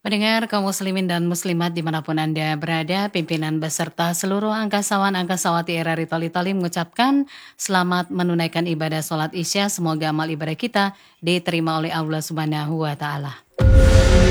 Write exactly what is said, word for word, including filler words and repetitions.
Pendengar kaum muslimin dan muslimat dimanapun Anda berada, pimpinan beserta seluruh angkasawan-angkasawati R R I Toli-Toli mengucapkan selamat menunaikan ibadah sholat isya. Semoga amal ibadah kita diterima oleh Allah Subhanahu wa Ta'ala.